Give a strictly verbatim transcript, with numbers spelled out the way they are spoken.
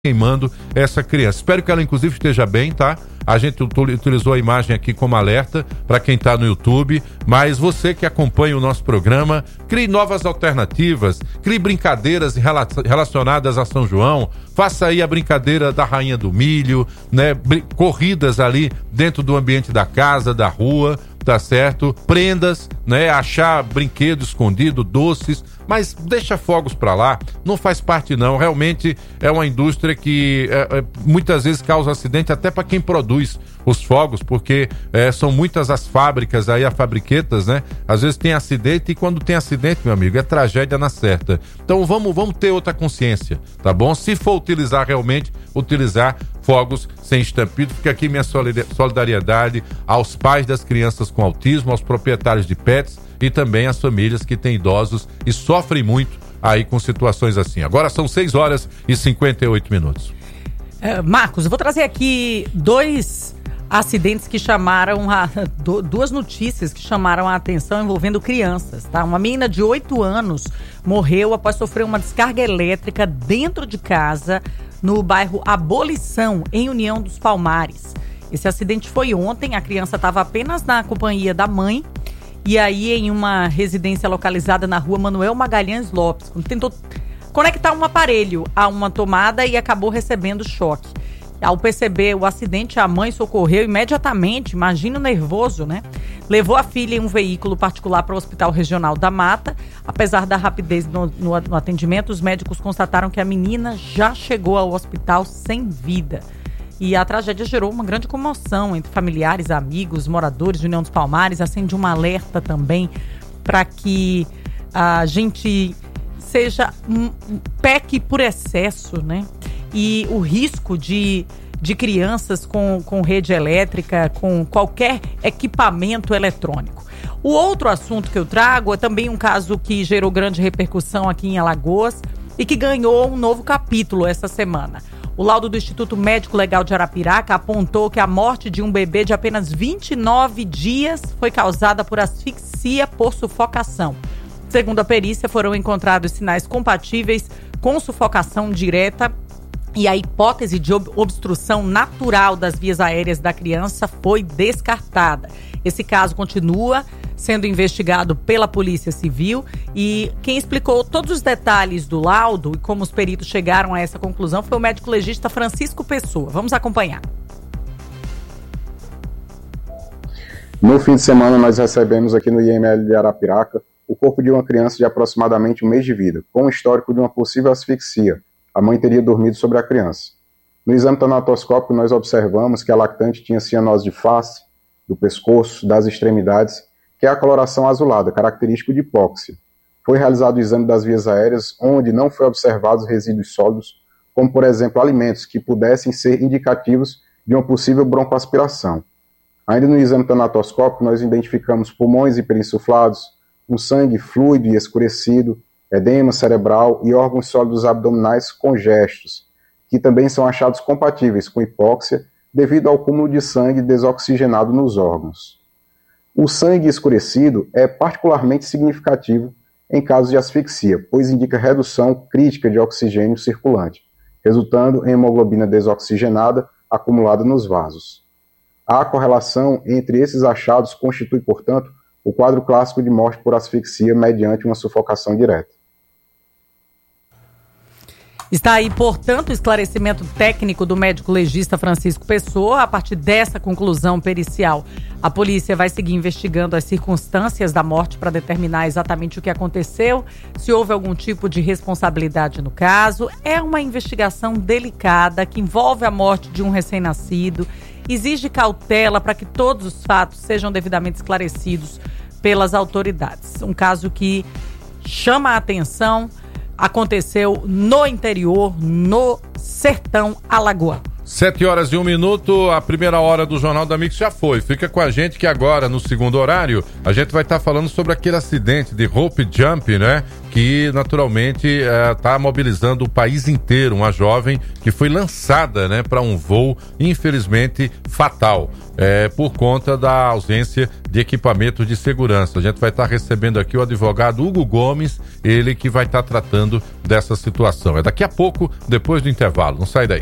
queimando essa criança. Espero que ela inclusive esteja bem, tá? A gente utilizou a imagem aqui como alerta para quem está no YouTube, mas você que acompanha o nosso programa, crie novas alternativas, crie brincadeiras relacionadas a São João, faça aí a brincadeira da Rainha do Milho, né? Corridas ali dentro do ambiente da casa, da rua, tá certo? Prendas, né? Achar brinquedo escondido, doces, mas deixa fogos pra lá, não faz parte não, realmente é uma indústria que é, é, muitas vezes causa acidente até para quem produz os fogos, porque é, são muitas as fábricas aí, as fabriquetas, né? Às vezes tem acidente e quando tem acidente, meu amigo, é tragédia na certa. Então vamos, vamos ter outra consciência, tá bom? Se for utilizar realmente, utilizar fogos sem estampido. Fica aqui minha solidariedade aos pais das crianças com autismo, aos proprietários de pets e também às famílias que têm idosos e sofrem muito aí com situações assim. Agora são seis horas e cinquenta e oito minutos. É, Marcos, eu vou trazer aqui dois acidentes que chamaram a, duas notícias que chamaram a atenção envolvendo crianças, tá? Uma menina de oito anos morreu após sofrer uma descarga elétrica dentro de casa no bairro Abolição, em União dos Palmares. Esse acidente foi ontem, a criança estava apenas na companhia da mãe e aí em uma residência localizada na rua Manuel Magalhães Lopes, quando tentou conectar um aparelho a uma tomada e acabou recebendo choque. Ao perceber o acidente, a mãe socorreu imediatamente, imagina o nervoso, né? Levou a filha em um veículo particular para o Hospital Regional da Mata. Apesar da rapidez no, no, no atendimento, os médicos constataram que a menina já chegou ao hospital sem vida. E a tragédia gerou uma grande comoção entre familiares, amigos, moradores de União dos Palmares. Acende um alerta também para que a gente seja um, um peque por excesso, né? E o risco de, de crianças com, com rede elétrica, com qualquer equipamento eletrônico. O outro assunto que eu trago é também um caso que gerou grande repercussão aqui em Alagoas e que ganhou um novo capítulo essa semana. O laudo do Instituto Médico Legal de Arapiraca apontou que a morte de um bebê de apenas vinte e nove dias foi causada por asfixia por sufocação. Segundo a perícia, foram encontrados sinais compatíveis com sufocação direta e a hipótese de obstrução natural das vias aéreas da criança foi descartada. Esse caso continua sendo investigado pela Polícia Civil e quem explicou todos os detalhes do laudo e como os peritos chegaram a essa conclusão foi o médico legista Francisco Pessoa. Vamos acompanhar. No fim de semana nós recebemos aqui no I M L de Arapiraca o corpo de uma criança de aproximadamente um mês de vida, com um histórico de uma possível asfixia. A mãe teria dormido sobre a criança. No exame tanatoscópico, nós observamos que a lactante tinha cianose de face, do pescoço, das extremidades, que é a coloração azulada, característico de hipóxia. Foi realizado o exame das vias aéreas, onde não foi observados resíduos sólidos, como, por exemplo, alimentos que pudessem ser indicativos de uma possível broncoaspiração. Ainda no exame tanatoscópico, nós identificamos pulmões hiperinsuflados, um sangue fluido e escurecido, edema cerebral e órgãos sólidos abdominais congestos, que também são achados compatíveis com hipóxia devido ao cúmulo de sangue desoxigenado nos órgãos. O sangue escurecido é particularmente significativo em casos de asfixia, pois indica redução crítica de oxigênio circulante, resultando em hemoglobina desoxigenada acumulada nos vasos. A correlação entre esses achados constitui, portanto, o quadro clássico de morte por asfixia mediante uma sufocação direta. Está aí, portanto, o esclarecimento técnico do médico legista Francisco Pessoa. A partir dessa conclusão pericial, a polícia vai seguir investigando as circunstâncias da morte para determinar exatamente o que aconteceu, se houve algum tipo de responsabilidade no caso. É uma investigação delicada que envolve a morte de um recém-nascido, exige cautela para que todos os fatos sejam devidamente esclarecidos pelas autoridades. Um caso que chama a atenção. Aconteceu no interior, no sertão alagoano. Sete horas e um minuto, a primeira hora do Jornal da Mix já foi. Fica com a gente que agora, no segundo horário, a gente vai estar falando sobre aquele acidente de rope jump, né? que naturalmente está mobilizando o país inteiro. Uma jovem que foi lançada, né, para um voo, infelizmente, fatal, é, por conta da ausência de equipamento de segurança. A gente vai estar tá recebendo aqui o advogado Hugo Gomes, ele que vai estar tá tratando dessa situação. É daqui a pouco, depois do intervalo. Não sai daí.